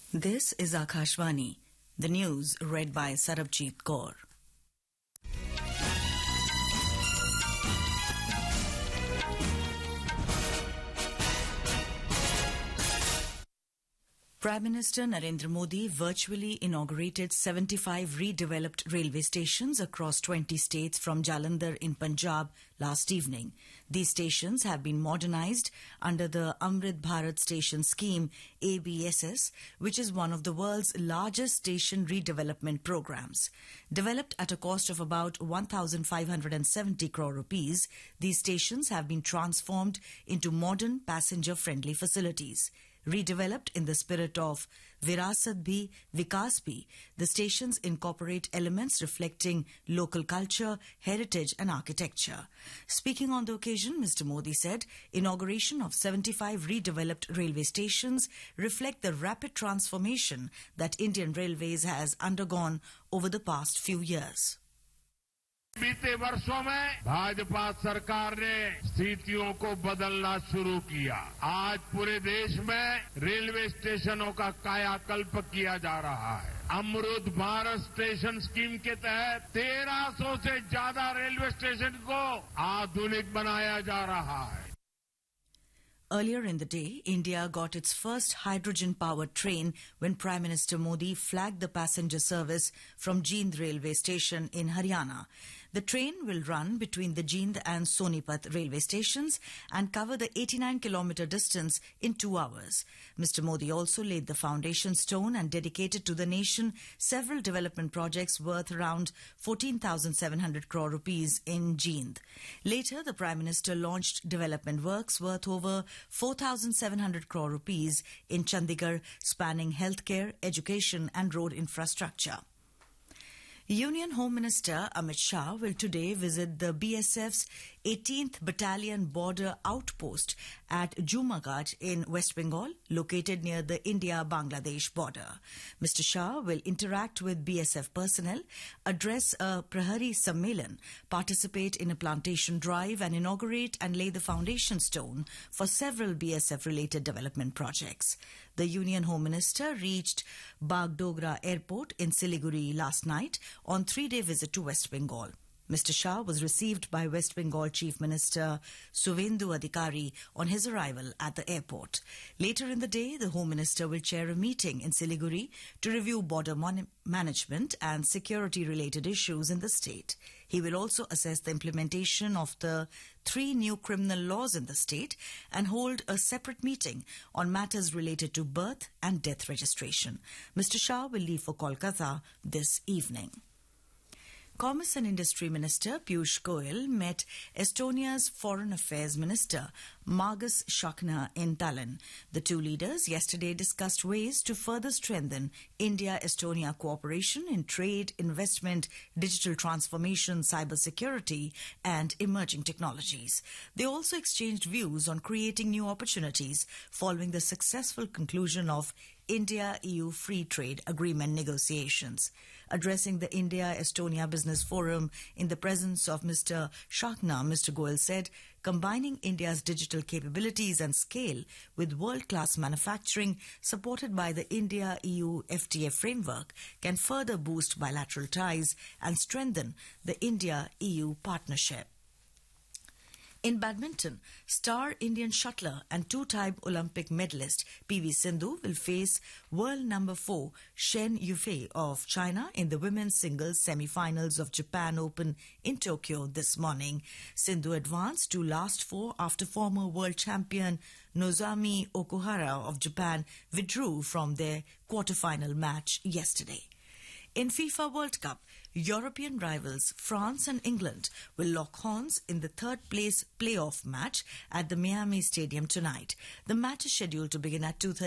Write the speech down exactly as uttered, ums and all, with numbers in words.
This is Akashvani. The news read by Sarabjit Kaur. Prime Minister Narendra Modi virtually inaugurated seventy-five redeveloped railway stations across twenty states from Jalandhar in Punjab last evening. These stations have been modernized under the Amrit Bharat Station Scheme A B S S, which is one of the world's largest station redevelopment programs. Developed at a cost of about one thousand five hundred seventy crore rupees, these stations have been transformed into modern passenger-friendly facilities. Redeveloped in the spirit of Virasat Bhi, Vikas Bhi, the stations incorporate elements reflecting local culture, heritage and architecture. Speaking on the occasion, Mister Modi said, inauguration of seventy-five redeveloped railway stations reflect the rapid transformation that Indian Railways has undergone over the past few years. बीते वर्षों में भाजपा सरकार ने स्थितियों को बदलना शुरू किया। आज पूरे देश में रेलवे स्टेशनों का कायाकल्प किया जा रहा है। अमृत भारत स्टेशन स्कीम के तहत तेरह सौ से ज्यादा रेलवे स्टेशन को आधुनिक बनाया जा रहा है। Earlier in the day, India got its first hydrogen-powered train when Prime Minister Modi flagged the passenger service from Jind railway station in Haryana. The train will run between the Jind and Sonipat railway stations and cover the eighty-nine kilometre distance in two hours. Mister Modi also laid the foundation stone and dedicated to the nation several development projects worth around fourteen thousand seven hundred crore rupees in Jind. Later, the Prime Minister launched development works worth over four thousand seven hundred crore rupees in Chandigarh, spanning healthcare, education and road infrastructure. Union Home Minister Amit Shah will today visit the B S F's eighteenth Battalion Border Outpost at Jumaghat in West Bengal, located near the India-Bangladesh border. Mister Shah will interact with B S F personnel, address a Prahari Sammelan, participate in a plantation drive and inaugurate and lay the foundation stone for several B S F-related development projects. The Union Home Minister reached Bagdogra Airport in Siliguri last night on three-day visit to West Bengal. Mister Shah was received by West Bengal Chief Minister Suvendu Adhikari on his arrival at the airport. Later in the day, the Home Minister will chair a meeting in Siliguri to review border mon- management and security-related issues in the state. He will also assess the implementation of the three new criminal laws in the state and hold a separate meeting on matters related to birth and death registration. Mister Shah will leave for Kolkata this evening. Commerce and Industry Minister Piyush Goyal met Estonia's Foreign Affairs Minister Margus Šakna in Tallinn. The two leaders yesterday discussed ways to further strengthen India-Estonia cooperation in trade, investment, digital transformation, cybersecurity and emerging technologies. They also exchanged views on creating new opportunities following the successful conclusion of India-E U Free Trade Agreement negotiations. Addressing the India-Estonia Business Forum in the presence of Mister Šakna, Mister Goyal said, combining India's digital capabilities and scale with world-class manufacturing supported by the India-E U F T A framework can further boost bilateral ties and strengthen the India-E U partnership. In badminton, star Indian shuttler and two-time Olympic medalist P V Sindhu will face world number four Shen Yufei of China in the women's singles semi-finals of Japan Open in Tokyo this morning. Sindhu advanced to last four after former world champion Nozomi Okuhara of Japan withdrew from their quarter-final match yesterday. In FIFA World Cup, European rivals France and England will lock horns in the third-place playoff match at the Miami Stadium tonight. The match is scheduled to begin at two thirty